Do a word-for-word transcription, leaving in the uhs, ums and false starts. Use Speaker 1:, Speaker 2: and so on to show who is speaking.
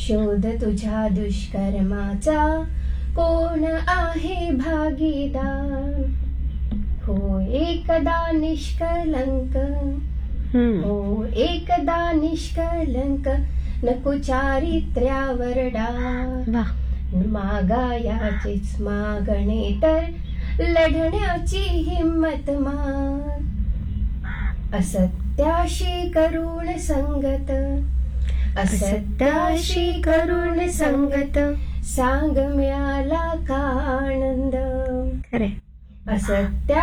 Speaker 1: शोध तुझ्या दुष्कर्माचा कोण आहे भागीदार. हो एकदा निष्कलंक,
Speaker 2: हम्म.
Speaker 1: हो एकदा निष्कलंक, नको चारित्र्यावर डाग.
Speaker 2: वा.
Speaker 1: मागायाचीच मागणे तर लढण्याची हिम्मत माग. असत्याशी करुण संगत, असत्याशी करुण संगत, सांग मिळाला का आनंद.
Speaker 2: खरे.
Speaker 1: असत्या